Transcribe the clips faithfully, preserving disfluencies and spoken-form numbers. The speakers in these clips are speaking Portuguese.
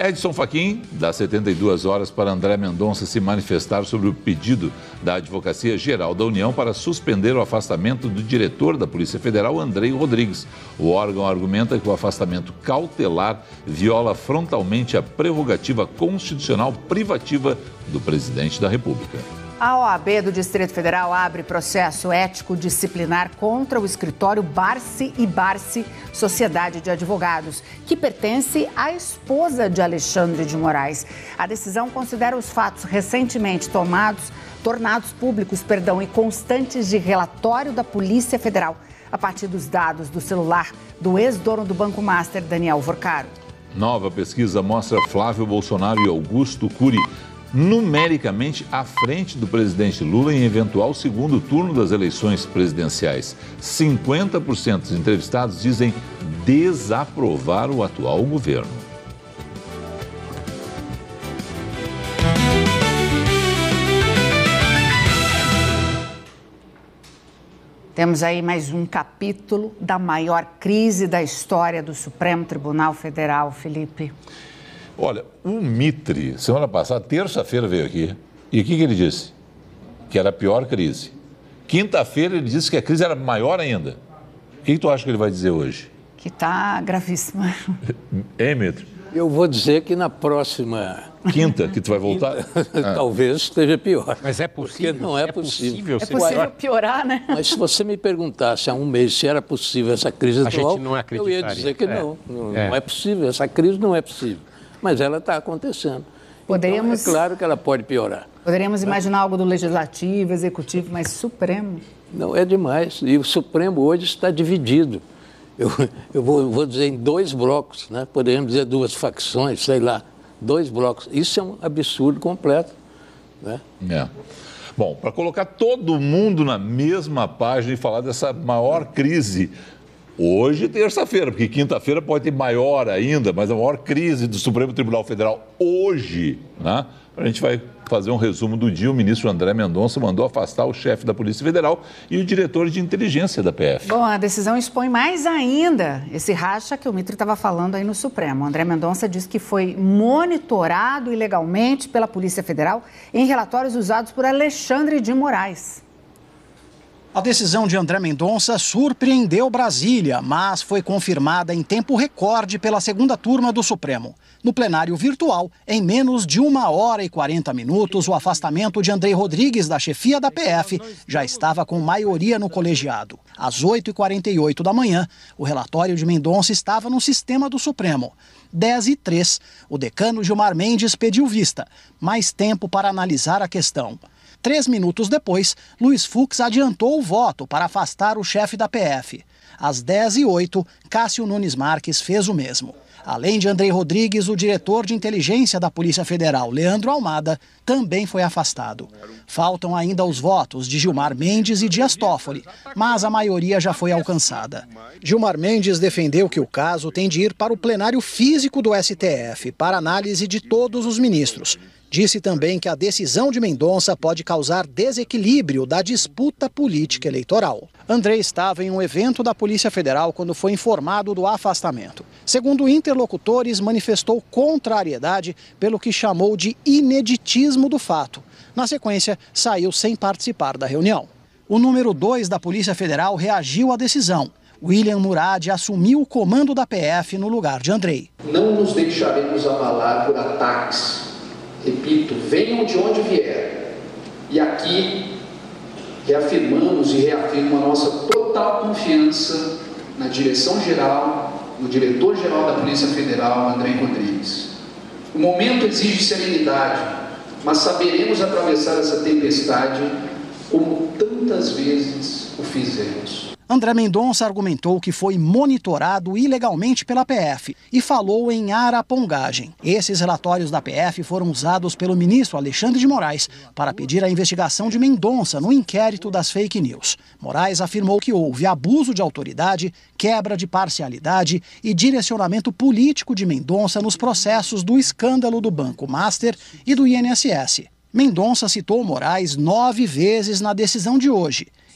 Edson Fachin dá setenta e duas horas para André Mendonça se manifestar sobre o pedido da Advocacia Geral da União para suspender o afastamento do diretor da Polícia Federal, Andrei Rodrigues. O órgão argumenta que o afastamento cautelar viola frontalmente a prerrogativa constitucional privativa do presidente da República. A O A B do Distrito Federal abre processo ético disciplinar contra o escritório Barsi e Barsi Sociedade de Advogados, que pertence à esposa de Alexandre de Moraes. A decisão considera os fatos recentemente tomados, tornados públicos, perdão, e constantes de relatório da Polícia Federal, a partir dos dados do celular do ex-dono do Banco Master, Daniel Vorcaro. Nova pesquisa mostra Flávio Bolsonaro e Augusto Cury numericamente à frente do presidente Lula em eventual segundo turno das eleições presidenciais. cinquenta por cento dos entrevistados dizem desaprovar o atual governo. Temos aí mais um capítulo da maior crise da história do Supremo Tribunal Federal, Felipe. Olha, o Mitre, semana passada, terça-feira veio aqui, e o que, que ele disse? Que era a pior crise. Quinta-feira ele disse que a crise era maior ainda. O que, que tu acha que ele vai dizer hoje? Que está gravíssima. Hein, Mitre? Eu vou dizer que na próxima... Quinta, que tu vai voltar? ah. Talvez esteja pior. Mas é possível? Porque não é, é possível. possível. É possível piorar, né? Mas se você me perguntasse há um mês se era possível essa crise a atual, gente não eu ia dizer que é. não. Não é. não é possível, essa crise não é possível. Mas ela está acontecendo. Poderíamos, então, é claro que ela pode piorar. Poderíamos imaginar algo do Legislativo, Executivo, mas Supremo... Não, é demais. E o Supremo hoje está dividido. Eu, eu vou, vou dizer em dois blocos, né? Poderíamos dizer duas facções, sei lá, dois blocos. Isso é um absurdo completo, né? É. Bom, para colocar todo mundo na mesma página e falar dessa maior crise... Hoje, terça-feira, porque quinta-feira pode ter maior ainda, mas a maior crise do Supremo Tribunal Federal hoje, né? A gente vai fazer um resumo do dia. O ministro André Mendonça mandou afastar o chefe da Polícia Federal e o diretor de inteligência da P F. Bom, a decisão expõe mais ainda esse racha que o Mitre estava falando aí no Supremo. André Mendonça diz que foi monitorado ilegalmente pela Polícia Federal em relatórios usados por Alexandre de Moraes. A decisão de André Mendonça surpreendeu Brasília, mas foi confirmada em tempo recorde pela segunda turma do Supremo. No plenário virtual, em menos de uma hora e quarenta minutos, o afastamento de Andrei Rodrigues da chefia da P F já estava com maioria no colegiado. Às oito e quarenta e oito da manhã, o relatório de Mendonça estava no sistema do Supremo. dez e três, o decano Gilmar Mendes pediu vista, mais tempo para analisar a questão. Três minutos depois, Luiz Fux adiantou o voto para afastar o chefe da P F. Às dez e oito, Cássio Nunes Marques fez o mesmo. Além de Andrei Rodrigues, o diretor de inteligência da Polícia Federal, Leandro Almada, também foi afastado. Faltam ainda os votos de Gilmar Mendes e Dias Toffoli, mas a maioria já foi alcançada. Gilmar Mendes defendeu que o caso tem de ir para o plenário físico do S T F, para análise de todos os ministros. Disse também que a decisão de Mendonça pode causar desequilíbrio da disputa política eleitoral. André estava em um evento da Polícia Federal quando foi informado do afastamento. Segundo interlocutores, manifestou contrariedade pelo que chamou de ineditismo do fato. Na sequência, saiu sem participar da reunião. O número dois da Polícia Federal reagiu à decisão. William Murad assumiu o comando da P F no lugar de Andrei. Não nos deixaremos abalar por ataques. Repito, venham de onde vier. E aqui reafirmamos e reafirmo a nossa total confiança na direção-geral, no diretor-geral da Polícia Federal, Andrei Rodrigues. O momento exige serenidade, mas saberemos atravessar essa tempestade como tantas vezes o fizemos. André Mendonça argumentou que foi monitorado ilegalmente pela P F e falou em arapongagem. Esses relatórios da P F foram usados pelo ministro Alexandre de Moraes para pedir a investigação de Mendonça no inquérito das fake news. Moraes afirmou que houve abuso de autoridade, quebra de parcialidade e direcionamento político de Mendonça nos processos do escândalo do Banco Master e do I N S S. Mendonça citou Moraes nove vezes na decisão de hoje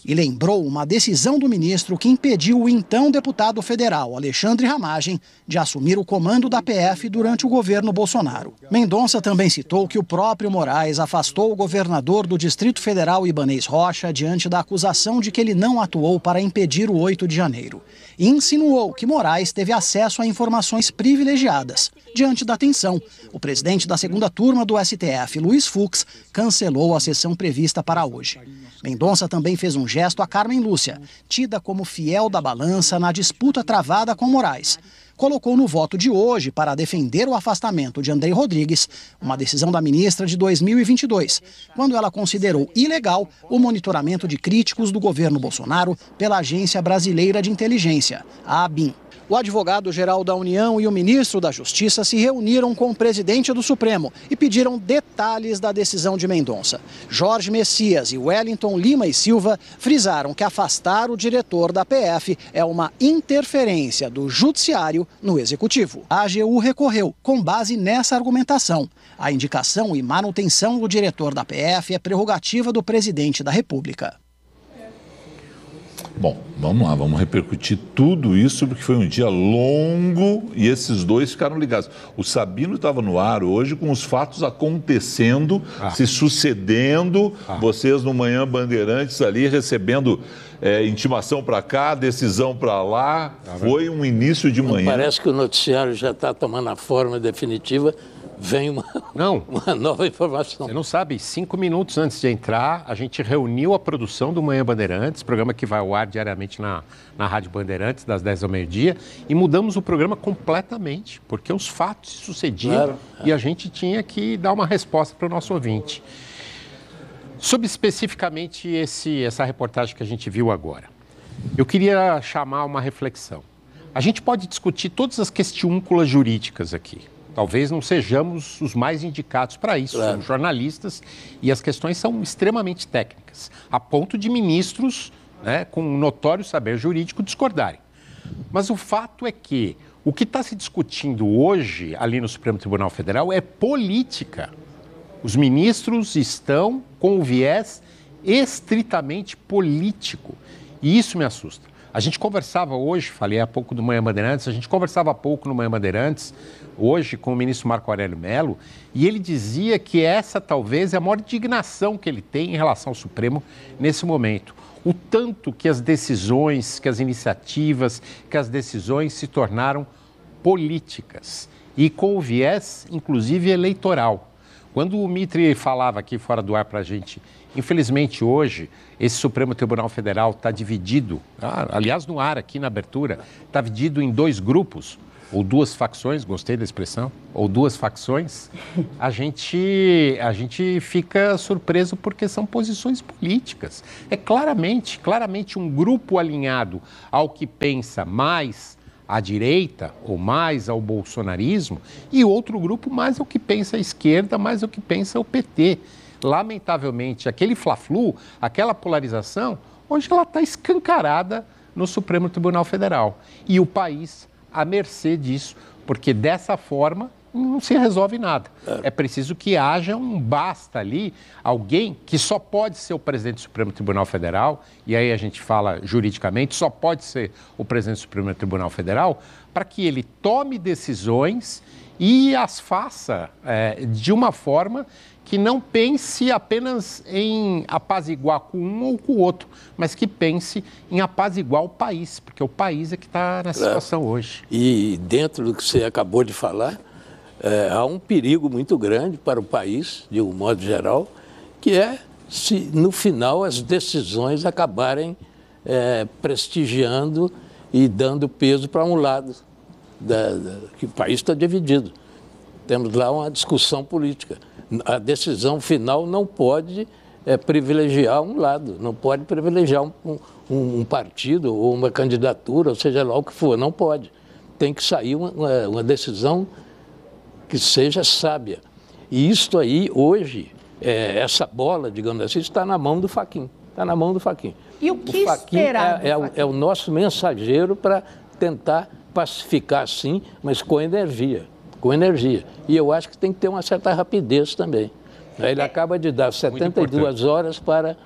e lembrou uma decisão do ministro que impediu o então deputado federal Alexandre Ramagem de assumir o comando da P F durante o governo Bolsonaro. Mendonça também citou que o próprio Moraes afastou o governador do Distrito Federal, Ibanez Rocha, diante da acusação de que ele não atuou para impedir o oito de janeiro. E insinuou que Moraes teve acesso a informações privilegiadas. Diante da tensão, o presidente da segunda turma do S T F, Luiz Fux, cancelou a sessão prevista para hoje. Mendonça também fez um gesto a Carmen Lúcia, tida como fiel da balança na disputa travada com Moraes. Colocou no voto de hoje para defender o afastamento de Andrei Rodrigues, uma decisão da ministra de dois mil e vinte e dois, quando ela considerou ilegal o monitoramento de críticos do governo Bolsonaro pela Agência Brasileira de Inteligência, a ABIN. O advogado-geral da União e o ministro da Justiça se reuniram com o presidente do Supremo e pediram detalhes da decisão de Mendonça. Jorge Messias e Wellington Lima e Silva frisaram que afastar o diretor da P F é uma interferência do judiciário no executivo. A A G U recorreu com base nessa argumentação. A indicação e manutenção do diretor da P F é prerrogativa do presidente da República. Bom, vamos lá, vamos repercutir tudo isso, porque foi um dia longo e esses dois ficaram ligados. O Sabino estava no ar hoje com os fatos acontecendo, ah. se sucedendo, ah. vocês no Manhã Bandeirantes ali recebendo é, intimação para cá, decisão para lá, ah, foi um início de manhã. Parece que o noticiário já está tomando a forma definitiva. Vem uma, não, uma nova informação. Você não sabe, cinco minutos antes de entrar, a gente reuniu a produção do Manhã Bandeirantes, programa que vai ao ar diariamente na, na Rádio Bandeirantes, das dez ao meio-dia, e mudamos o programa completamente, porque os fatos se sucediam claro, é. e a gente tinha que dar uma resposta para o nosso ouvinte. Sobre especificamente esse, essa reportagem que a gente viu agora, eu queria chamar uma reflexão. A gente pode discutir todas as questiúnculas jurídicas aqui. Talvez não sejamos os mais indicados para isso, claro. Somos jornalistas e as questões são extremamente técnicas, a ponto de ministros, né, com um notório saber jurídico discordarem. Mas o fato é que o que está se discutindo hoje ali no Supremo Tribunal Federal é política. Os ministros estão com o viés estritamente político e isso me assusta. A gente conversava hoje, falei há pouco do Manhã Bandeirantes, a gente conversava há pouco no Manhã Bandeirantes, hoje com o ministro Marco Aurélio Mello, e ele dizia que essa talvez é a maior indignação que ele tem em relação ao Supremo nesse momento. O tanto que as decisões, que as iniciativas, que as decisões se tornaram políticas e com o viés, inclusive, eleitoral. Quando o Mitri falava aqui fora do ar para a gente, infelizmente hoje, esse Supremo Tribunal Federal está dividido, ah, aliás no ar aqui na abertura, está dividido em dois grupos, ou duas facções, gostei da expressão, ou duas facções, a gente, a gente fica surpreso porque são posições políticas. É claramente, claramente um grupo alinhado ao que pensa mais à direita ou mais ao bolsonarismo e outro grupo mais ao que pensa à esquerda, mais ao que pensa ao P T. Lamentavelmente, aquele fla-flu, aquela polarização, hoje ela está escancarada no Supremo Tribunal Federal. E o país à mercê disso, porque dessa forma não se resolve nada. É preciso que haja um basta ali, alguém que só pode ser o presidente do Supremo Tribunal Federal, e aí a gente fala juridicamente, só pode ser o presidente do Supremo Tribunal Federal, para que ele tome decisões e as faça é, de uma forma que não pense apenas em apaziguar com um ou com o outro, mas que pense em apaziguar o país, porque o país é que está na situação claro. Hoje. E dentro do que você acabou de falar, é, há um perigo muito grande para o país, de um modo geral, que é se no final as decisões acabarem é, prestigiando e dando peso para um lado, da, da, que o país está dividido. Temos lá uma discussão política. A decisão final não pode é, privilegiar um lado, não pode privilegiar um, um, um partido ou uma candidatura, ou seja lá o que for, não pode. Tem que sair uma, uma, uma decisão que seja sábia. E isso aí, hoje, é, essa bola, digamos assim, está na mão do Fachin. Está na mão do Fachin. E o que o esperar é, é, o, é o nosso mensageiro para tentar pacificar, sim, mas com energia. Com energia. E eu acho que tem que ter uma certa rapidez também. Ele acaba de dar setenta e duas horas para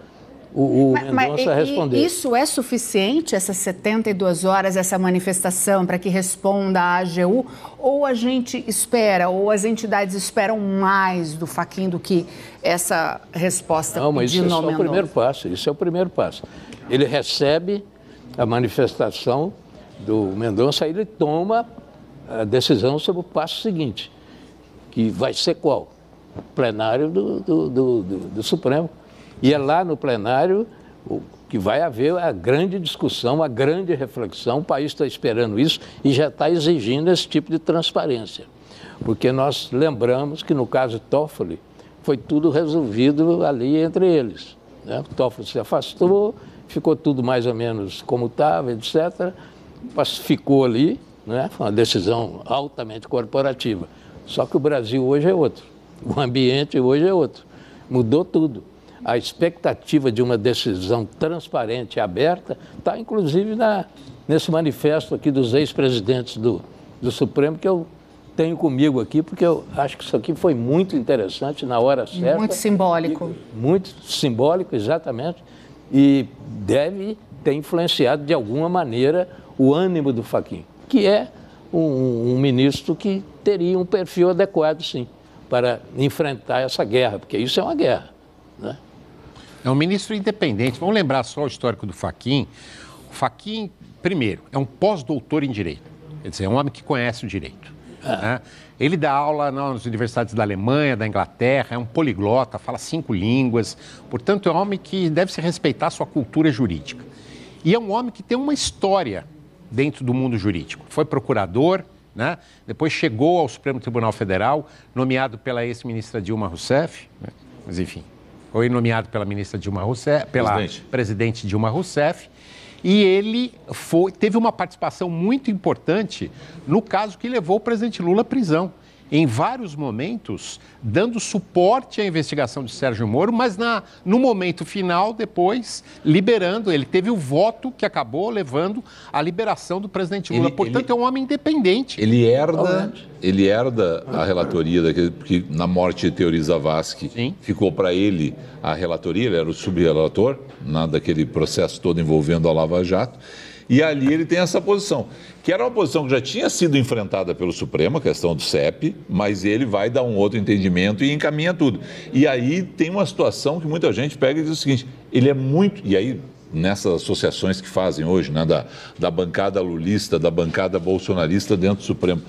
o, o mas, Mendonça mas, responder. Isso é suficiente, essas setenta e duas horas, essa manifestação, para que responda a AGU? Ou a gente espera, ou as entidades esperam mais do Fachin do que essa resposta? Não, mas isso é só o Mendonça? primeiro passo, isso é o primeiro passo. Ele recebe a manifestação do Mendonça, aí ele toma a decisão sobre o passo seguinte, que vai ser qual? O plenário do, do, do, do, do Supremo. E é lá no plenário que vai haver a grande discussão, a grande reflexão. O país está esperando isso e já está exigindo esse tipo de transparência. Porque nós lembramos que no caso Toffoli foi tudo resolvido ali entre eles, né? O Toffoli se afastou, ficou tudo mais ou menos como estava, etcétera. Pacificou ali, né? Foi uma decisão altamente corporativa. Só que o Brasil hoje é outro, o ambiente hoje é outro, mudou tudo. A expectativa de uma decisão transparente e aberta está, inclusive, na, nesse manifesto aqui dos ex-presidentes do, do Supremo, que eu tenho comigo aqui, porque eu acho que isso aqui foi muito interessante, na hora certa. Muito simbólico. E, muito simbólico, exatamente, e deve ter influenciado, de alguma maneira, o ânimo do Fachin, que é um, um ministro que teria um perfil adequado, sim, para enfrentar essa guerra, porque isso é uma guerra, né? É um ministro independente. Vamos lembrar só o histórico do Fachin. O Fachin, primeiro, é um pós-doutor em Direito. Quer dizer, é um homem que conhece o direito. Ah. Né? Ele dá aula nas universidades da Alemanha, da Inglaterra, é um poliglota, fala cinco línguas. Portanto, é um homem que deve se respeitar a sua cultura jurídica. E é um homem que tem uma história dentro do mundo jurídico. Foi procurador, né? Depois chegou ao Supremo Tribunal Federal, nomeado pela ex-ministra Dilma Rousseff, né? Mas enfim... Foi nomeado pela ministra Dilma Rousseff, pela presidente, presidente Dilma Rousseff, e ele foi, teve uma participação muito importante no caso que levou o presidente Lula à prisão. Em vários momentos, dando suporte à investigação de Sérgio Moro, mas na, no momento final, depois, liberando. Ele teve o voto que acabou levando à liberação do presidente Lula. Ele, Portanto, ele, é um homem independente. Ele herda, ele herda a relatoria, daquele, porque na morte de Teori Zavascki, Sim. ficou para ele a relatoria, ele era o subrelator na, daquele processo todo envolvendo a Lava Jato. E ali ele tem essa posição, que era uma posição que já tinha sido enfrentada pelo Supremo, a questão do C E P, mas ele vai dar um outro entendimento e encaminha tudo. E aí tem uma situação que muita gente pega e diz o seguinte, ele é muito... E aí, nessas associações que fazem hoje, né, da, da bancada lulista, da bancada bolsonarista dentro do Supremo,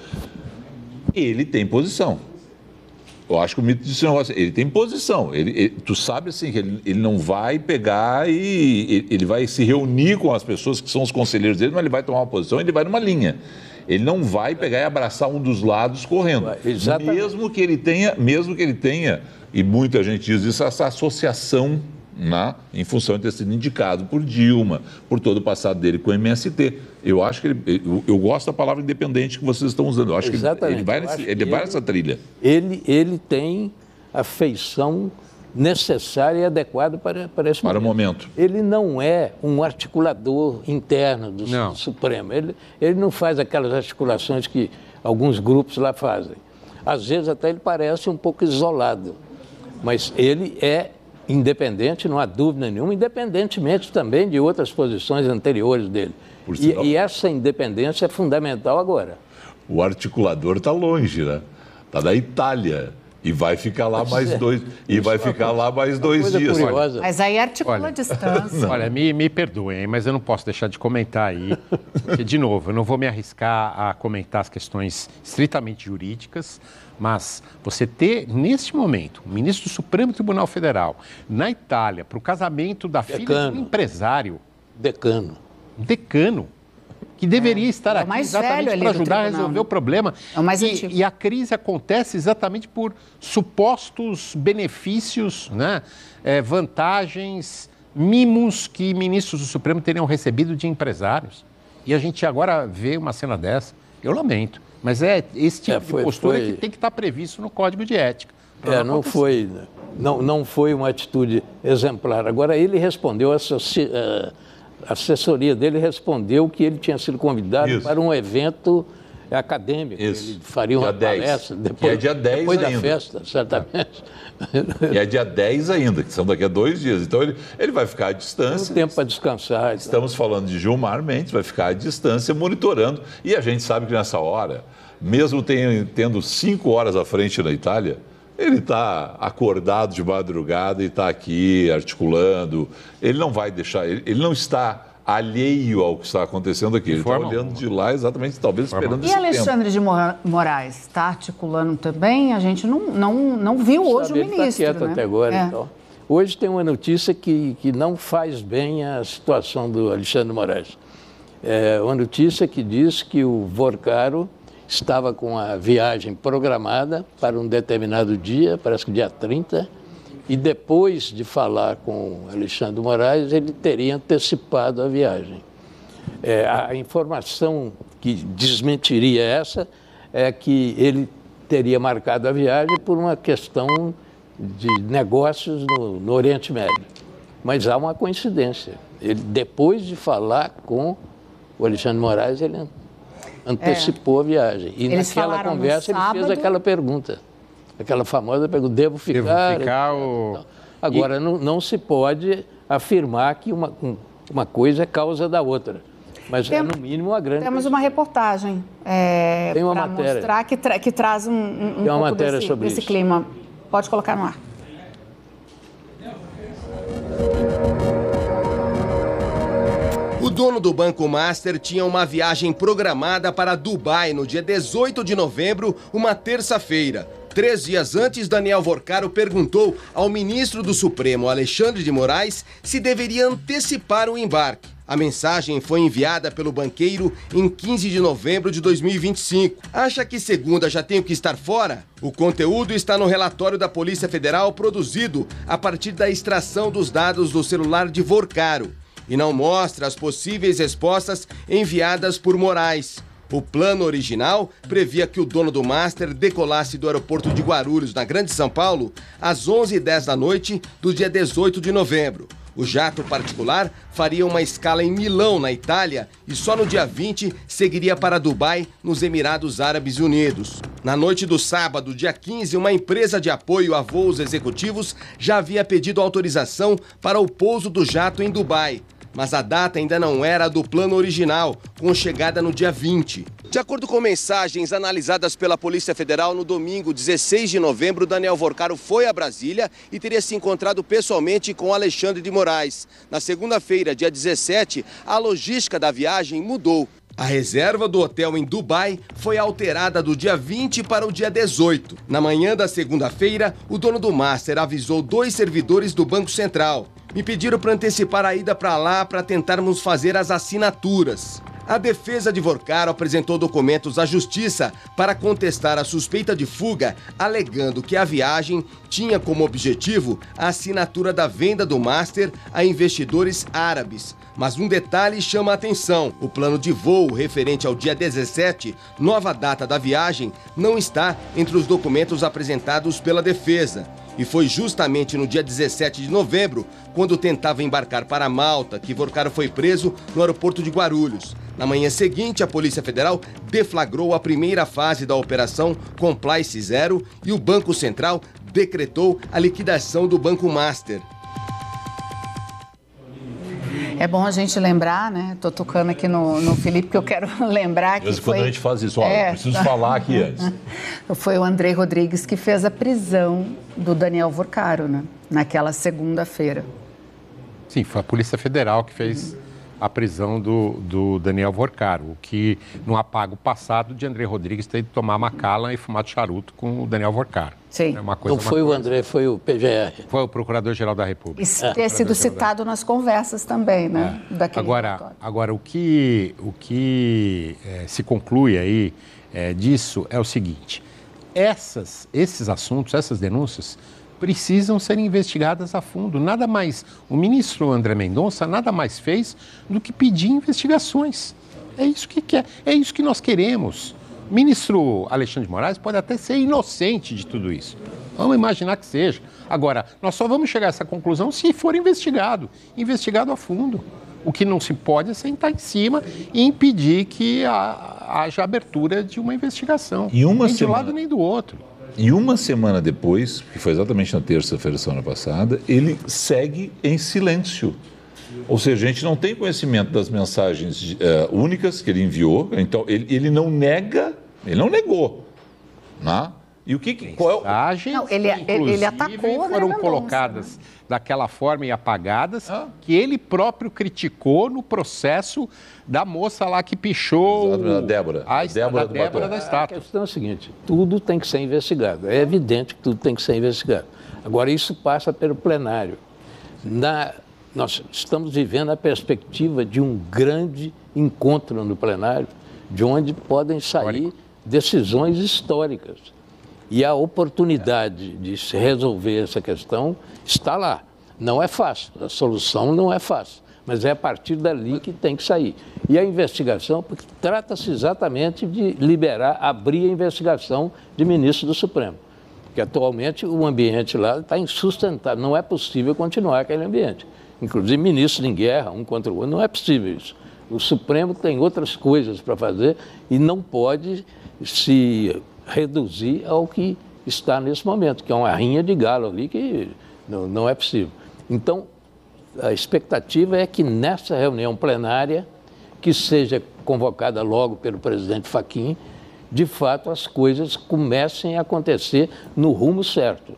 ele tem posição. Eu acho que o mito disse um negócio, ele tem posição, ele, ele, tu sabe assim que ele, ele não vai pegar e ele, ele vai se reunir com as pessoas que são os conselheiros dele, mas ele vai tomar uma posição, ele vai numa linha. Ele não vai pegar e abraçar um dos lados correndo. Exatamente. Mesmo que ele tenha, mesmo que ele tenha, e muita gente diz isso, essa associação, né, em função de ter sido indicado por Dilma, por todo o passado dele com o M S T. Eu acho que ele, eu, eu gosto da palavra independente que vocês estão usando. Eu acho Exatamente. que ele, ele vai, nesse, ele vai ele, nessa trilha. Ele, ele tem a feição necessária e adequada para, para esse para momento. o momento. Ele não é um articulador interno do não. Supremo. Ele, ele não faz aquelas articulações que alguns grupos lá fazem. Às vezes até ele parece um pouco isolado, mas ele é independente, não há dúvida nenhuma, independentemente também de outras posições anteriores dele. E, e essa independência é fundamental agora. O articulador está longe, né? Está na Itália e vai ficar lá Pode mais ser. dois e vai ficar lá mais dois dias. Curiosa. Mas aí articula olha, a distância. Olha, me, me perdoem, mas eu não posso deixar de comentar aí, porque, de novo, eu não vou me arriscar a comentar as questões estritamente jurídicas, mas você ter, neste momento, um ministro do Supremo Tribunal Federal na Itália para o casamento da Decano. filha de um empresário. Decano. Decano. Que deveria é, estar é aqui exatamente para ajudar a resolver o problema. É o mais e, e a crise acontece exatamente por supostos benefícios, né? é, vantagens, mimos que ministros do Supremo teriam recebido de empresários. E a gente agora vê uma cena dessa. Eu lamento. Mas é esse tipo é, foi, de postura foi... que tem que estar previsto no Código de Ética. É, não, não foi, não, não foi uma atitude exemplar. Agora, ele respondeu, a assessoria dele respondeu que ele tinha sido convidado Isso. para um evento é acadêmico, Isso. ele faria uma dia palestra dez. depois, que é dia dez depois da ainda. festa, certamente. E é dia dez ainda, que são daqui a dois dias. Então ele, ele vai ficar à distância. Tem tempo para descansar. Estamos falando de Gilmar Mendes, vai ficar à distância monitorando. E a gente sabe que nessa hora, mesmo tem, tendo cinco horas à frente na Itália, ele está acordado de madrugada e está aqui articulando. Ele não vai deixar, ele, ele não está alheio ao que está acontecendo aqui. Ele está olhando de lá exatamente, talvez esperando esse tempo. E Alexandre de Moraes está articulando também? A gente não, não, não viu hoje o ministro, está quieto, né? Até agora, é. Então. Hoje tem uma notícia que, que não faz bem a situação do Alexandre de Moraes. É uma notícia que diz que o Vorcaro estava com a viagem programada para um determinado dia, parece que dia trinta, e depois de falar com Alexandre de Moraes, ele teria antecipado a viagem. É, a informação que desmentiria essa é que ele teria marcado a viagem por uma questão de negócios no, no Oriente Médio. Mas há uma coincidência. Ele, depois de falar com o Alexandre de Moraes, ele antecipou é. a viagem. E Eles naquela conversa ele fez aquela pergunta. Aquela famosa pergunta, devo ficar? Devo ficar ou... Agora, e... não, não se pode afirmar que uma, uma coisa é causa da outra. Mas Tem, é, no mínimo, uma grande... Temos uma reportagem é, Tem uma para matéria. mostrar que, tra que traz um, um, Tem uma pouco matéria desse, sobre desse isso. clima. Pode colocar no ar. O dono do Banco Master tinha uma viagem programada para Dubai no dia dezoito de novembro, uma terça-feira. Três dias antes, Daniel Vorcaro perguntou ao ministro do Supremo, Alexandre de Moraes, se deveria antecipar o embarque. A mensagem foi enviada pelo banqueiro em quinze de novembro de dois mil e vinte e cinco. Acha que segunda já tenho que estar fora? O conteúdo está no relatório da Polícia Federal produzido a partir da extração dos dados do celular de Vorcaro e não mostra as possíveis respostas enviadas por Moraes. O plano original previa que o dono do Master decolasse do aeroporto de Guarulhos, na Grande São Paulo, às onze e dez da noite do dia dezoito de novembro. O jato particular faria uma escala em Milão, na Itália, e só no dia vinte seguiria para Dubai, nos Emirados Árabes Unidos. Na noite do sábado, dia quinze, uma empresa de apoio a voos executivos já havia pedido autorização para o pouso do jato em Dubai. Mas a data ainda não era a do plano original, com chegada no dia vinte. De acordo com mensagens analisadas pela Polícia Federal, no domingo, dezesseis de novembro, Daniel Vorcaro foi a Brasília e teria se encontrado pessoalmente com Alexandre de Moraes. Na segunda-feira, dia dezessete, a logística da viagem mudou. A reserva do hotel em Dubai foi alterada do dia vinte para o dia dezoito. Na manhã da segunda-feira, o dono do Master avisou dois servidores do Banco Central. Me pediram para antecipar a ida para lá para tentarmos fazer as assinaturas. A defesa de Vorcaro apresentou documentos à Justiça para contestar a suspeita de fuga, alegando que a viagem tinha como objetivo a assinatura da venda do Master a investidores árabes. Mas um detalhe chama a atenção: o plano de voo referente ao dia dezessete, nova data da viagem, não está entre os documentos apresentados pela defesa. E foi justamente no dia dezessete de novembro, quando tentava embarcar para Malta, que Vorcaro foi preso no aeroporto de Guarulhos. Na manhã seguinte, a Polícia Federal deflagrou a primeira fase da Operação Compliance Zero e o Banco Central decretou a liquidação do Banco Master. É bom a gente lembrar, né? Estou tocando aqui no, no Felipe, que eu quero lembrar que Mas foi... quando a gente faz isso, olha, é. preciso falar aqui antes. Foi o Andrei Rodrigues que fez a prisão do Daniel Vorcaro, né? Naquela segunda-feira. Sim, foi a Polícia Federal que fez a prisão do, do Daniel Vorcaro, o que, no apago passado, de André Rodrigues ter de tomar macala e fumar charuto com o Daniel Vorcaro. Sim. É uma coisa, Não foi uma o coisa. André, foi o P G R. Foi o Procurador-Geral da República. E é. ter sido citado nas conversas também, né? É. Daquele agora, agora, o que, o que é, se conclui aí é, disso é o seguinte: essas, esses assuntos, essas denúncias, precisam ser investigadas a fundo. Nada mais, o ministro André Mendonça nada mais fez do que pedir investigações. É isso que quer, é isso que nós queremos. O ministro Alexandre de Moraes pode até ser inocente de tudo isso. Vamos imaginar que seja. Agora, nós só vamos chegar a essa conclusão se for investigado, investigado a fundo. O que não se pode é sentar em cima e impedir que a, haja abertura de uma investigação. E uma nem semana... de um lado nem do outro. E uma semana depois, que foi exatamente na terça-feira da semana passada, ele segue em silêncio. Ou seja, a gente não tem conhecimento das mensagens uh, únicas que ele enviou, então ele, ele não nega, ele não negou, né? E o que, que qual é o... mensagens, não, ele, inclusive, ele atacou, foram né, colocadas né? daquela forma e apagadas, ah. que ele próprio criticou no processo da moça lá que pichou... A Débora. A, a Débora, da, Débora da estátua. A questão é a seguinte, tudo tem que ser investigado. É evidente que tudo tem que ser investigado. Agora, isso passa pelo plenário. Na, nós estamos vivendo a perspectiva de um grande encontro no plenário, de onde podem sair Histórico. decisões históricas. E a oportunidade de se resolver essa questão está lá. Não é fácil, a solução não é fácil, mas é a partir dali que tem que sair. E a investigação, porque trata-se exatamente de liberar, abrir a investigação de ministro do Supremo. Porque atualmente o ambiente lá está insustentável, não é possível continuar aquele ambiente. Inclusive ministros em guerra, um contra o outro, não é possível isso. O Supremo tem outras coisas para fazer e não pode se reduzir ao que está nesse momento, que é uma rinha de galo ali que não, não é possível. Então, a expectativa é que nessa reunião plenária, que seja convocada logo pelo presidente Fachin, de fato as coisas comecem a acontecer no rumo certo.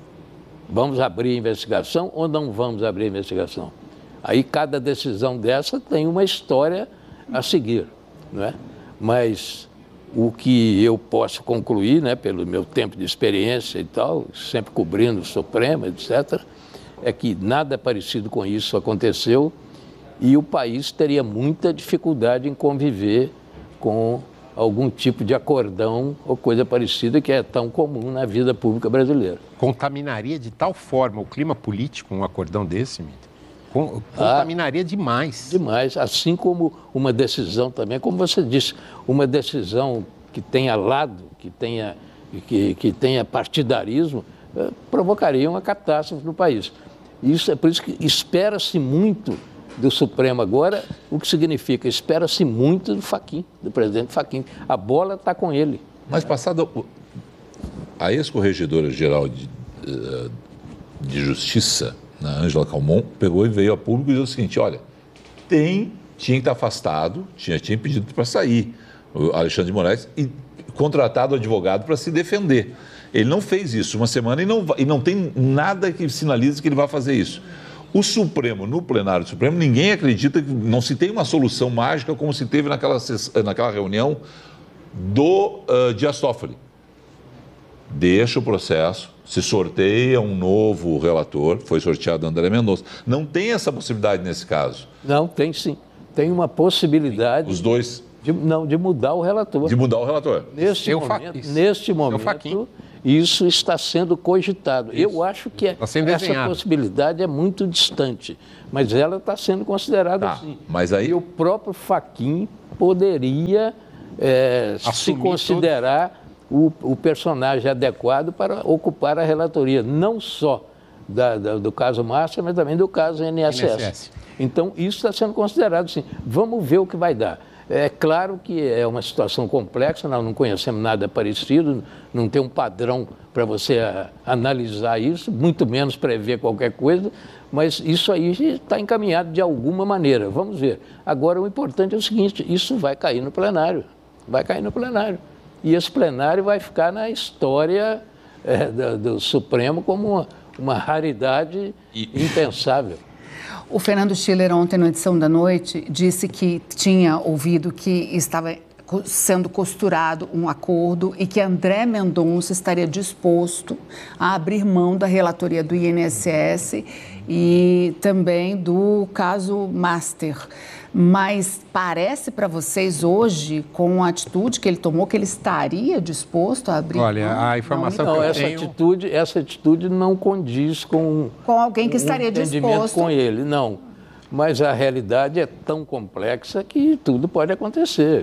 Vamos abrir a investigação ou não vamos abrir a investigação? Aí cada decisão dessa tem uma história a seguir, não é? Mas o que eu posso concluir, né, pelo meu tempo de experiência e tal, sempre cobrindo o Supremo, etcétera, é que nada parecido com isso aconteceu e o país teria muita dificuldade em conviver com algum tipo de acordão ou coisa parecida que é tão comum na vida pública brasileira. Contaminaria de tal forma o clima político um acordão desse, Mito? Contaminaria ah, demais. Demais, assim como uma decisão também, como você disse, uma decisão que tenha lado, que tenha, que, que tenha partidarismo, eh, provocaria uma catástrofe no país. Isso é por isso que espera-se muito do Supremo agora, o que significa, espera-se muito do Fachin, do presidente Fachin. A bola está com ele. Mas passada a ex-corregedora-geral de, de Justiça, a Ângela Calmon, pegou e veio a público e disse o seguinte, olha, tem, tinha que estar afastado, tinha, tinha pedido para sair, o Alexandre de Moraes, e contratado advogado para se defender. Ele não fez isso uma semana e não, e não tem nada que sinalize que ele vai fazer isso. O Supremo, no plenário do Supremo, ninguém acredita que não se tem uma solução mágica como se teve naquela, naquela reunião do uh, Dias Toffoli. Deixa o processo, se sorteia um novo relator, foi sorteado André Mendonça. Não tem essa possibilidade nesse caso? Não, tem sim. Tem uma possibilidade... Os dois? De, não, de mudar o relator. De mudar o relator. Neste Eu momento, neste momento isso está sendo cogitado. Isso. Eu acho que é, essa possibilidade é muito distante, mas ela está sendo considerada tá, sim. Mas aí... E o próprio Fachin poderia é, se considerar... O, o personagem adequado para ocupar a relatoria, não só da, da, do caso Márcia, mas também do caso I N S S. I N S S. Então, isso está sendo considerado assim. Vamos ver o que vai dar. É claro que é uma situação complexa, nós não conhecemos nada parecido, não tem um padrão para você a, analisar isso, muito menos prever qualquer coisa, mas isso aí está encaminhado de alguma maneira. Vamos ver. Agora, o importante é o seguinte, isso vai cair no plenário, vai cair no plenário. E esse plenário vai ficar na história é, do, do Supremo como uma, uma raridade e... impensável. O Fernando Schiller, ontem, na edição da noite, disse que tinha ouvido que estava sendo costurado um acordo e que André Mendonça estaria disposto a abrir mão da relatoria do I N S S e também do caso Master. Mas parece para vocês hoje, com a atitude que ele tomou, que ele estaria disposto a abrir? Olha, a informação não, que eu essa tenho... atitude, essa atitude não condiz com... Com alguém que estaria um entendimento disposto. Com ele, não. Mas a realidade é tão complexa que tudo pode acontecer.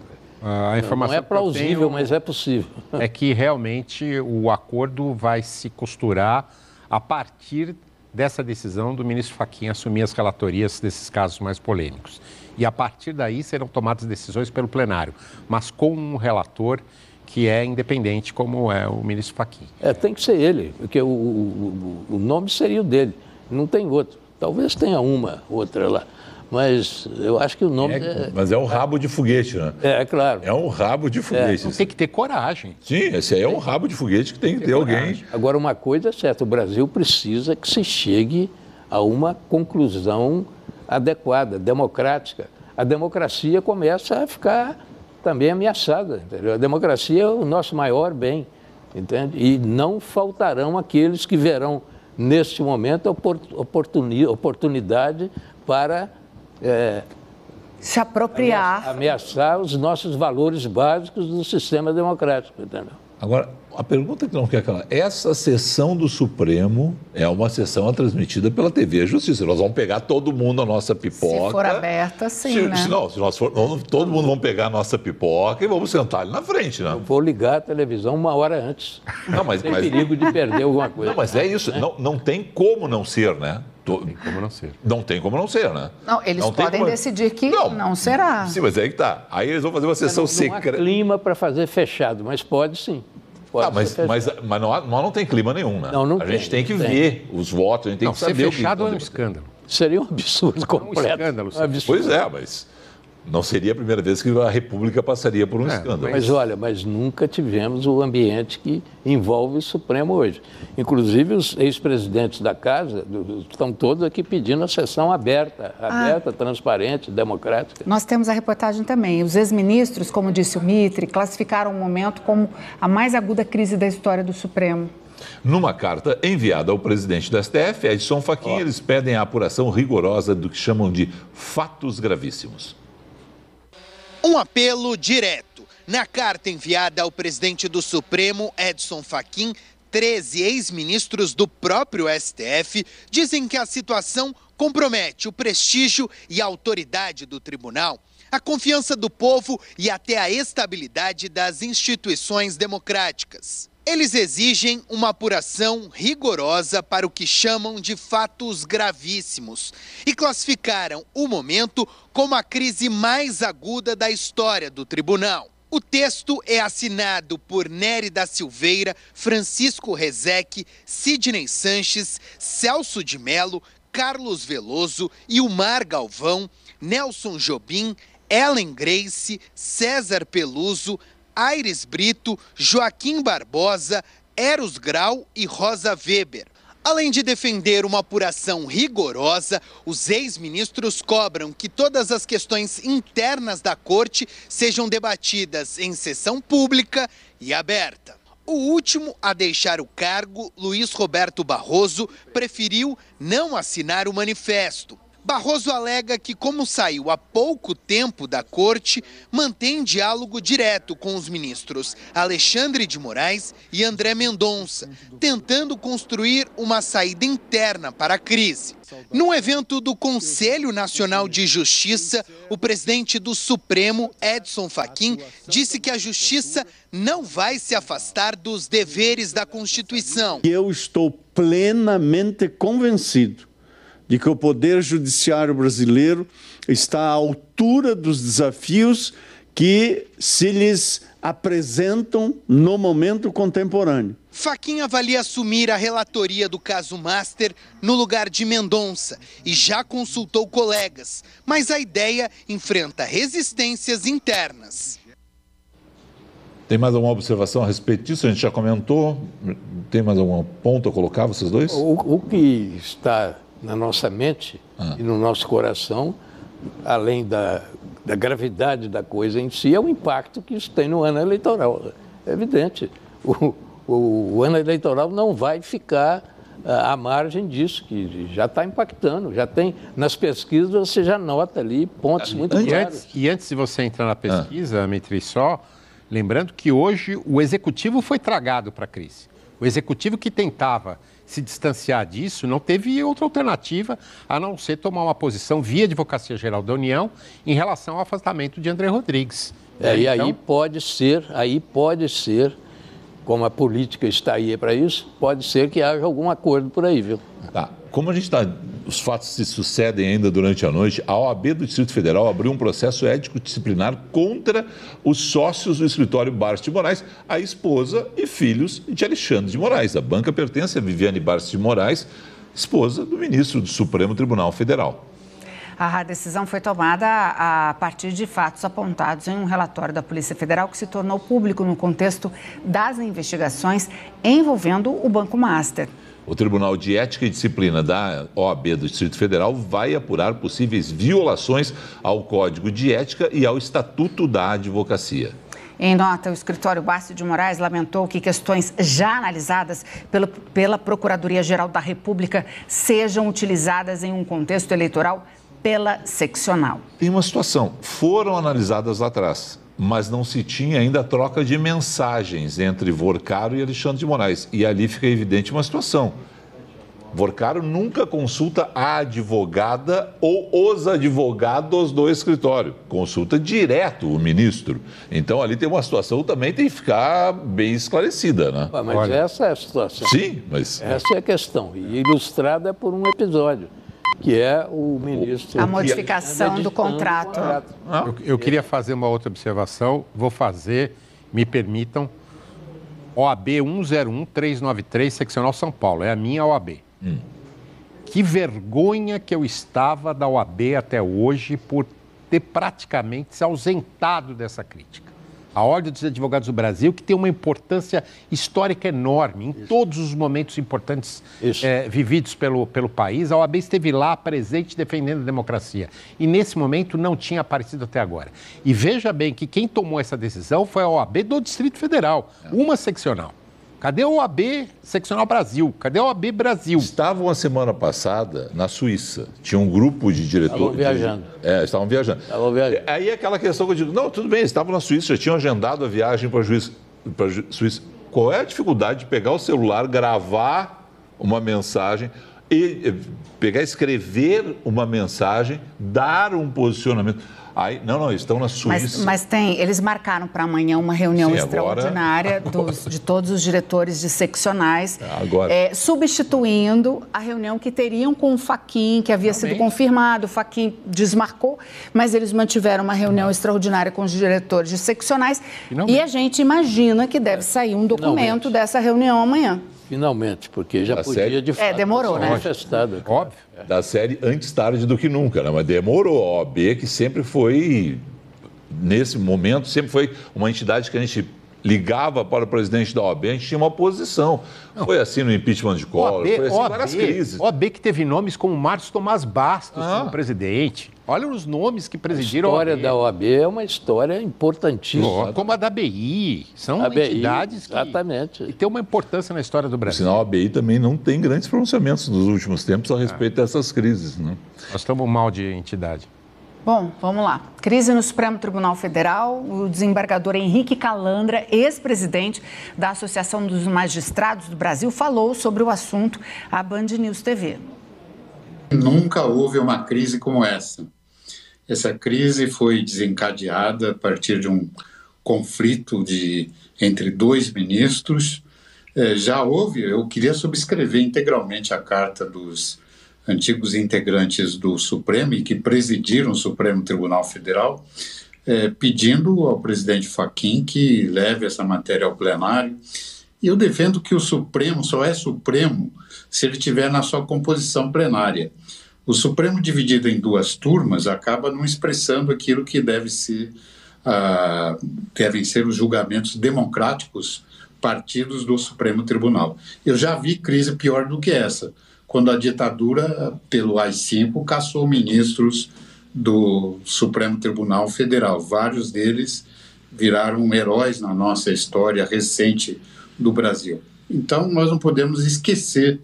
A informação não é plausível, tenho mas é possível. É que realmente o acordo vai se costurar a partir dessa decisão do ministro Fachin assumir as relatorias desses casos mais polêmicos. E a partir daí serão tomadas decisões pelo plenário, mas com um relator que é independente, como é o ministro Fachin. É, tem que ser ele, porque o, o, o nome seria o dele, não tem outro. Talvez tenha uma, outra lá, mas eu acho que o nome... É, é, mas é um rabo de foguete, né? É, é claro. É um rabo de foguete. É, tem que ter coragem. Sim, esse aí é um rabo de foguete que tem que ter alguém. Agora, uma coisa é certa, o Brasil precisa que se chegue a uma conclusão adequada, democrática. A democracia começa a ficar também ameaçada, entendeu? A democracia é o nosso maior bem, entende? E não faltarão aqueles que verão, neste momento, oportuni- oportunidade para é, se apropriar. Ameaçar, ameaçar os nossos valores básicos do sistema democrático, entendeu? Agora, a pergunta que não quer calar, essa sessão do Supremo é uma sessão transmitida pela T V Justiça. Nós vamos pegar todo mundo a nossa pipoca. Se for aberta, sim, se, né? Se não, se nós for, todo mundo vamos pegar a nossa pipoca e vamos sentar ali na frente, né? Eu vou ligar a televisão uma hora antes. Não, mas, tem mas, perigo de perder alguma coisa. Não, mas é isso. Né? Não, não tem como não ser, né? Não tem como não ser. Não tem como não ser, né? Não, eles não podem como... decidir que não, não será. Sim, mas aí que tá. Aí eles vão fazer uma sessão secreta. Não há clima para fazer fechado, mas pode sim. Ah, mas, mas, mas não, há, não tem clima nenhum, né? Não, não a tem, gente tem que tem. ver os votos, a gente tem Não, que saber ser o que... fechado é um escândalo. Seria um absurdo completo. Um escândalo. Um absurdo. Pois é, mas não seria a primeira vez que a República passaria por um É, escândalo. Mas olha, mas nunca tivemos o ambiente que envolve o Supremo hoje. Inclusive os ex-presidentes da casa do, do, estão todos aqui pedindo a sessão aberta, aberta, ah. transparente, democrática. Nós temos a reportagem também. Os ex-ministros, como disse o Mitre, classificaram o momento como a mais aguda crise da história do Supremo. Numa carta enviada ao presidente do S T F, Edson Fachin, oh. eles pedem a apuração rigorosa do que chamam de fatos gravíssimos. Um apelo direto. Na carta enviada ao presidente do Supremo, Edson Fachin, treze ex-ministros do próprio S T F dizem que a situação compromete o prestígio e a autoridade do tribunal, a confiança do povo e até a estabilidade das instituições democráticas. Eles exigem uma apuração rigorosa para o que chamam de fatos gravíssimos e classificaram o momento como a crise mais aguda da história do tribunal. O texto é assinado por Nery da Silveira, Francisco Rezec, Sidney Sanches, Celso de Mello, Carlos Veloso, Ilmar Galvão, Nelson Jobim, Ellen Grace, César Peluso, Aires Brito, Joaquim Barbosa, Eros Grau e Rosa Weber. Além de defender uma apuração rigorosa, os ex-ministros cobram que todas as questões internas da corte sejam debatidas em sessão pública e aberta. O último a deixar o cargo, Luiz Roberto Barroso, preferiu não assinar o manifesto. Barroso alega que, como saiu há pouco tempo da corte, mantém diálogo direto com os ministros Alexandre de Moraes e André Mendonça, tentando construir uma saída interna para a crise. Num evento do Conselho Nacional de Justiça, o presidente do Supremo, Edson Fachin, disse que a justiça não vai se afastar dos deveres da Constituição. Eu estou plenamente convencido de que o Poder Judiciário brasileiro está à altura dos desafios que se lhes apresentam no momento contemporâneo. Fachin avalia assumir a relatoria do caso Master no lugar de Mendonça e já consultou colegas, mas a ideia enfrenta resistências internas. Tem mais alguma observação a respeito disso? A gente já comentou. Tem mais algum ponto a colocar, vocês dois? O, o que está na nossa mente ah. e no nosso coração, além da, da gravidade da coisa em si, é o impacto que isso tem no ano eleitoral. É evidente. O, o, o ano eleitoral não vai ficar ah, à margem disso, que já está impactando. Já tem, nas pesquisas você já nota ali pontos muito e claros. Antes, e antes de você entrar na pesquisa, ah. Mitri, só lembrando que hoje o executivo foi tragado para a crise. O executivo que tentava se distanciar disso não teve outra alternativa a não ser tomar uma posição via Advocacia Geral da União em relação ao afastamento de André Rodrigues. É, e então... aí pode ser, aí pode ser como a política está aí para isso, pode ser que haja algum acordo por aí, viu? Tá. Como a gente está, os fatos se sucedem ainda durante a noite, a O A B do Distrito Federal abriu um processo ético-disciplinar contra os sócios do escritório Barsi de Moraes, a esposa e filhos de Alexandre de Moraes. A banca pertence a Viviane Barsi de Moraes, esposa do ministro do Supremo Tribunal Federal. A decisão foi tomada a partir de fatos apontados em um relatório da Polícia Federal que se tornou público no contexto das investigações envolvendo o Banco Master. O Tribunal de Ética e Disciplina da O A B do Distrito Federal vai apurar possíveis violações ao Código de Ética e ao Estatuto da Advocacia. Em nota, o escritório Barsi de Moraes lamentou que questões já analisadas pelo, pela Procuradoria-Geral da República sejam utilizadas em um contexto eleitoral pela seccional. Tem uma situação, foram analisadas lá atrás, mas não se tinha ainda a troca de mensagens entre Vorcaro e Alexandre de Moraes. E ali fica evidente uma situação. Vorcaro nunca consulta a advogada ou os advogados do escritório. Consulta direto o ministro. Então, ali tem uma situação que também tem que ficar bem esclarecida, né? Mas Olha. essa é a situação. Sim, mas... Essa é a questão. E ilustrada por um episódio, que é o ministro... A modificação do contrato. Do contrato. Ah. Eu, eu queria fazer uma outra observação. Vou fazer, me permitam, O A B um zero um três nove três, seccional São Paulo. É a minha O A B. Hum. Que vergonha que eu estava da O A B até hoje por ter praticamente se ausentado dessa crítica. A Ordem dos Advogados do Brasil, que tem uma importância histórica enorme em Isso. todos os momentos importantes é, vividos pelo, pelo país, a O A B esteve lá presente defendendo a democracia. E nesse momento não tinha aparecido até agora. E veja bem que quem tomou essa decisão foi a O A B do Distrito Federal, é. uma seccional. Cadê a O A B Seccional Brasil? Cadê a O A B Brasil? Estavam a semana passada na Suíça. Tinha um grupo de diretores. Estavam viajando. De... É, estavam viajando. Estavam viajando. Aí aquela questão que eu digo, não, tudo bem, estavam na Suíça, já tinham agendado a viagem para a Suíça. Suíça. Qual é a dificuldade de pegar o celular, gravar uma mensagem, e pegar, escrever uma mensagem, dar um posicionamento? Aí, não, não, estão na Suíça. Mas, mas tem, eles marcaram para amanhã uma reunião Sim, extraordinária agora... dos, de todos os diretores de seccionais, agora. É, substituindo a reunião que teriam com o Fachin, que havia Também. sido confirmado. O Fachin desmarcou, mas eles mantiveram uma reunião extraordinária com os diretores de seccionais. Finalmente. E a gente imagina que deve sair um documento Finalmente. dessa reunião amanhã. Finalmente, porque já da podia série... de fato é, demorou, né? manifestado. Óbvio. Da série antes tarde do que nunca, né? Mas demorou. A O A B, que sempre foi, nesse momento, sempre foi uma entidade que a gente ligava para o presidente da O A B, a gente tinha uma posição. Não. Foi assim no impeachment de Collor, foi assim em várias crises. O A B que teve nomes como Márcio Tomás Bastos ah. como presidente. Olha os nomes que presidiram a história da O A B é uma história importantíssima. Como a da B I. São a entidades B I, exatamente. que, que têm uma importância na história do Brasil. Sinal, a B I também não tem grandes pronunciamentos nos últimos tempos a respeito ah. dessas crises. Né? Nós estamos mal de entidade. Bom, vamos lá. Crise no Supremo Tribunal Federal. O desembargador Henrique Calandra, ex-presidente da Associação dos Magistrados do Brasil, falou sobre o assunto à Band News T V. Nunca houve uma crise como essa. Essa crise foi desencadeada a partir de um conflito de, entre dois ministros. É, já houve, eu queria subscrever integralmente a carta dos antigos integrantes do Supremo e que presidiram o Supremo Tribunal Federal, é, pedindo ao presidente Fachin que leve essa matéria ao plenário. E eu defendo que o Supremo só é Supremo se ele estiver na sua composição plenária. O Supremo dividido em duas turmas acaba não expressando aquilo que deve ser, ah, devem ser os julgamentos democráticos partidos do Supremo Tribunal. Eu já vi crise pior do que essa, quando a ditadura, pelo A I cinco, caçou ministros do Supremo Tribunal Federal. Vários deles viraram heróis na nossa história recente do Brasil. Então, nós não podemos esquecer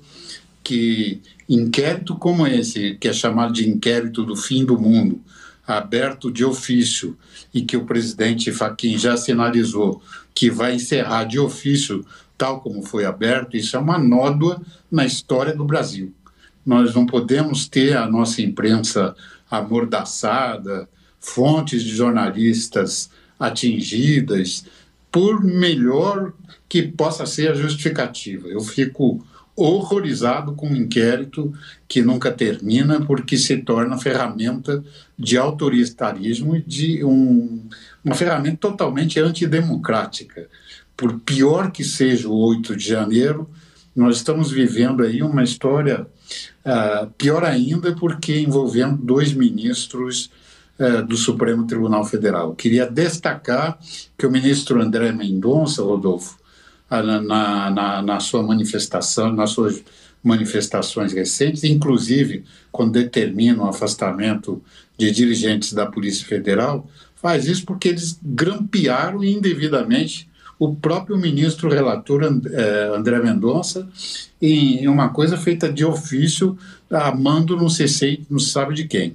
que inquérito como esse, que é chamado de inquérito do fim do mundo, aberto de ofício, e que o presidente Fachin já sinalizou que vai encerrar de ofício, tal como foi aberto, isso é uma nódoa na história do Brasil. Nós não podemos ter a nossa imprensa amordaçada, fontes de jornalistas atingidas, por melhor que possa ser a justificativa. Eu fico horrorizado com um inquérito que nunca termina, porque se torna ferramenta de autoritarismo e de um, uma ferramenta totalmente antidemocrática. Por pior que seja o oito de janeiro, nós estamos vivendo aí uma história uh, pior ainda, porque envolvendo dois ministros uh, do Supremo Tribunal Federal. Queria destacar que o ministro André Mendonça, Rodolfo, uh, na, na, na sua manifestação, nas suas manifestações recentes, inclusive quando determina o afastamento de dirigentes da Polícia Federal, faz isso porque eles grampearam indevidamente o próprio ministro relator André Mendonça em uma coisa feita de ofício, a mando não se sei, não se sabe de quem.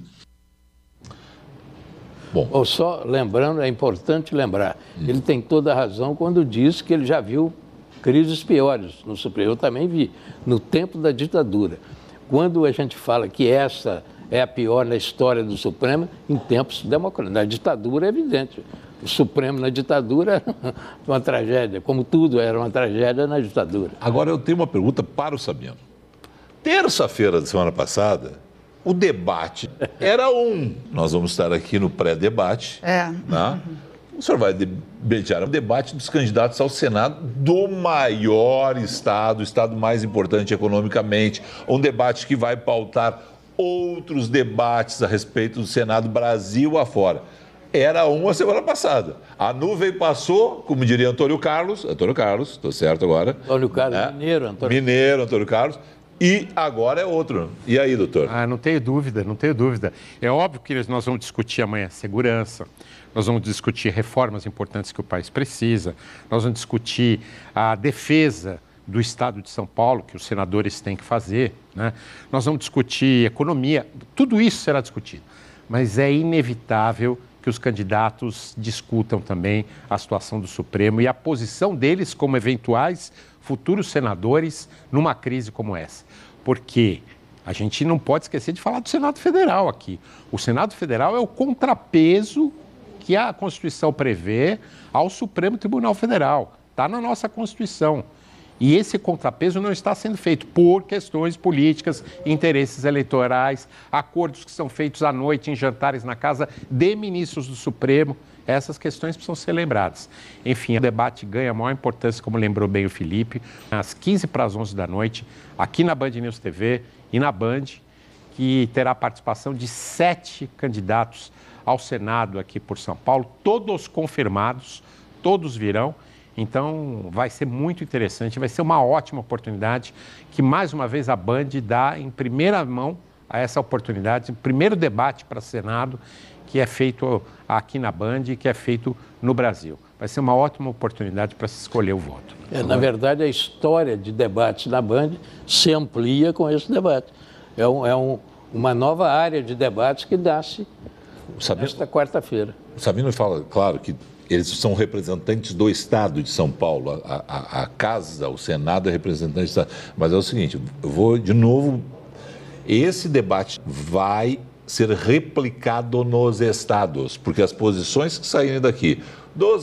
Bom, Ou só lembrando, é importante lembrar, hum. ele tem toda a razão quando diz que ele já viu crises piores no Supremo. Eu também vi, no tempo da ditadura. Quando a gente fala que essa é a pior na história do Supremo, em tempos democráticos. Na ditadura é evidente. O Supremo na ditadura era uma tragédia, como tudo era uma tragédia na ditadura. Agora eu tenho uma pergunta para o Sabino. Terça-feira da semana passada, o debate era um. Nós vamos estar aqui no pré-debate. É. Né? O senhor vai debater o debate dos candidatos ao Senado do maior estado, o estado mais importante economicamente. Um debate que vai pautar outros debates a respeito do Senado Brasil afora. Era uma semana passada. A nuvem passou, como diria Antônio Carlos, Antônio Carlos, estou certo agora. Antônio Carlos, né? Mineiro, Antônio Mineiro, Antônio Carlos. E agora é outro. E aí, doutor? Ah, não tenho dúvida, não tenho dúvida. É óbvio que nós vamos discutir amanhã segurança, nós vamos discutir reformas importantes que o país precisa, nós vamos discutir a defesa do Estado de São Paulo, que os senadores têm que fazer, né? Nós vamos discutir economia, tudo isso será discutido. Mas é inevitável que os candidatos discutam também a situação do Supremo e a posição deles como eventuais futuros senadores numa crise como essa. Porque a gente não pode esquecer de falar do Senado Federal aqui. O Senado Federal é o contrapeso que a Constituição prevê ao Supremo Tribunal Federal. Está na nossa Constituição. E esse contrapeso não está sendo feito por questões políticas, interesses eleitorais, acordos que são feitos à noite em jantares na casa de ministros do Supremo. Essas questões precisam ser lembradas. Enfim, o debate ganha a maior importância, como lembrou bem o Felipe, às quinze para as onze da noite, aqui na Band News T V e na Band, que terá a participação de sete candidatos ao Senado aqui por São Paulo, todos confirmados, todos virão. Então, vai ser muito interessante, vai ser uma ótima oportunidade que, mais uma vez, a Band dá em primeira mão a essa oportunidade, o primeiro debate para o Senado, que é feito aqui na Band e que é feito no Brasil. Vai ser uma ótima oportunidade para se escolher o voto. É, na verdade, a história de debates na Band se amplia com esse debate. É, um, é um, uma nova área de debates que dá-se nesta quarta-feira. O Sabino fala, claro, que eles são representantes do Estado de São Paulo. A, a, a Casa, o Senado é representante do Estado. Mas é o seguinte, eu vou de novo... Esse debate vai ser replicado nos estados, porque as posições que saírem daqui dos